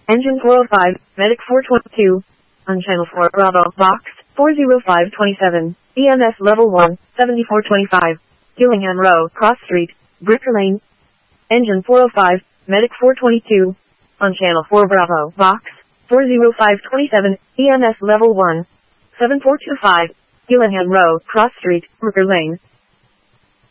Engine 405, Medic 422. On Channel 4 Bravo, Box 40527. EMS Level 1, 7425. Gillingham Road, Cross Street, Bricker Lane. Engine 405, Medic 422. On Channel 4 Bravo, Box 40527. EMS Level 1, 7425. Gillingham Road, Cross Street, Bricker Lane.